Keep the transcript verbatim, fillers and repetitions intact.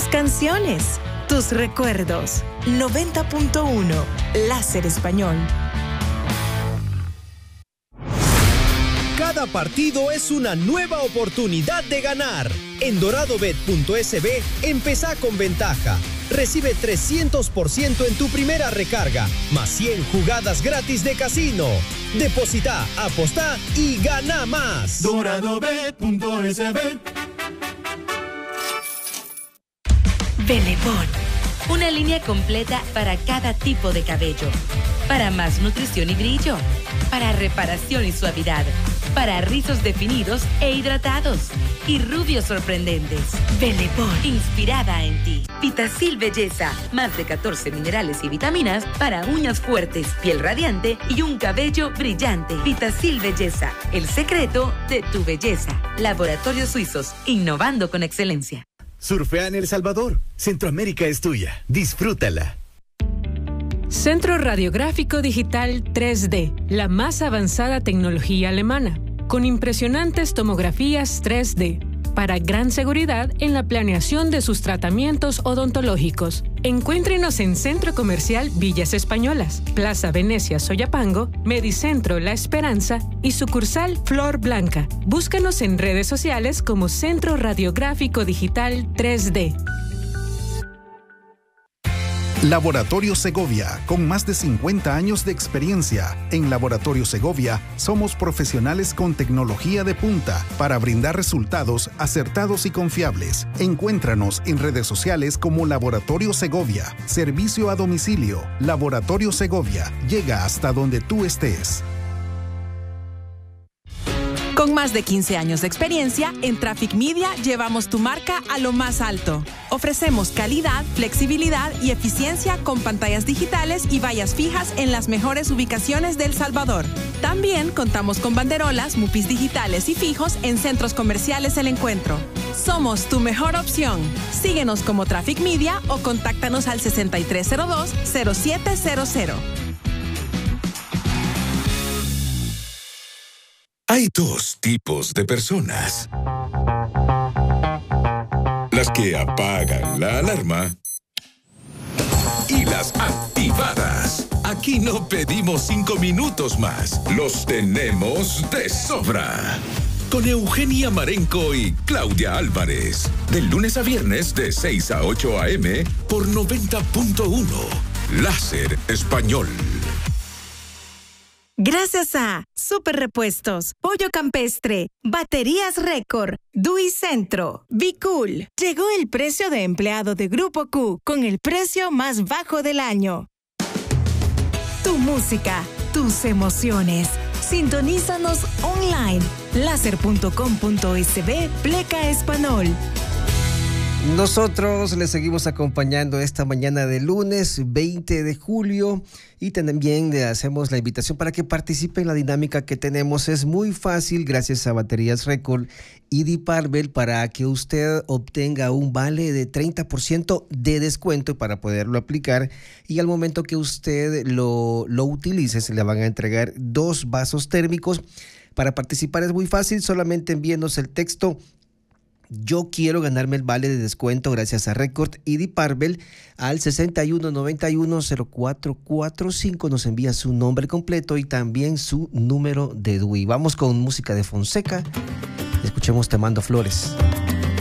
canciones, tus recuerdos. noventa punto uno, Láser Español. Cada partido es una nueva oportunidad de ganar. En doradobet punto es be, empezá con ventaja. Recibe trescientos por ciento en tu primera recarga, más cien jugadas gratis de casino. Depositá, apostá y gana más. doradobet punto es be. Benetton, una línea completa para cada tipo de cabello. Para más nutrición y brillo. Para reparación y suavidad. Para rizos definidos e hidratados. Y rubios sorprendentes. Benetton, inspirada en ti. Vitacil Belleza, más de catorce minerales y vitaminas para uñas fuertes, piel radiante y un cabello brillante. Vitacil Belleza, el secreto de tu belleza. Laboratorios Suizos, innovando con excelencia. Surfea en El Salvador. Centroamérica es tuya. Disfrútala. Centro Radiográfico Digital tres D, la más avanzada tecnología alemana, con impresionantes tomografías tres D, para gran seguridad en la planeación de sus tratamientos odontológicos. Encuéntrenos en Centro Comercial Villas Españolas, Plaza Venecia Soyapango, Medicentro La Esperanza y sucursal Flor Blanca. Búscanos en redes sociales como Centro Radiográfico Digital tres D. Laboratorio Segovia, con más de cincuenta años de experiencia. En Laboratorio Segovia somos profesionales con tecnología de punta para brindar resultados acertados y confiables. Encuéntranos en redes sociales como Laboratorio Segovia. Servicio a domicilio. Laboratorio Segovia. Llega hasta donde tú estés. Con más de quince años de experiencia, en Traffic Media llevamos tu marca a lo más alto. Ofrecemos calidad, flexibilidad y eficiencia con pantallas digitales y vallas fijas en las mejores ubicaciones de El Salvador. También contamos con banderolas, mupis digitales y fijos en centros comerciales El Encuentro. Somos tu mejor opción. Síguenos como Traffic Media o contáctanos al sesenta y tres cero dos, cero siete cero cero. Hay dos tipos de personas. Las que apagan la alarma y las activadas. Aquí no pedimos cinco minutos más. Los tenemos de sobra. Con Eugenia Marenco y Claudia Álvarez. De lunes a viernes de seis a ocho a eme por noventa punto uno. Láser Español. Gracias a Super Repuestos, Pollo Campestre, Baterías Récord, Dui Centro, Bicool. Llegó el precio de empleado de Grupo Q con el precio más bajo del año. Tu música, tus emociones. Sintonízanos online. láser punto com punto es be, Pleca Español. Nosotros les seguimos acompañando esta mañana de lunes veinte de julio y también le hacemos la invitación para que participe en la dinámica que tenemos. Es muy fácil gracias a Baterías Récord y Diparbel para que usted obtenga un vale de treinta por ciento de descuento para poderlo aplicar, y al momento que usted lo, lo utilice se le van a entregar dos vasos térmicos. Para participar es muy fácil, solamente envíenos el texto "Yo quiero ganarme el vale de descuento gracias a Record y Diparbel" al sesenta y uno noventa y uno cero cuatro cuarenta y cinco. Nos envía su nombre completo y también su número de D U I. Vamos con música de Fonseca. Escuchemos Te Mando Flores.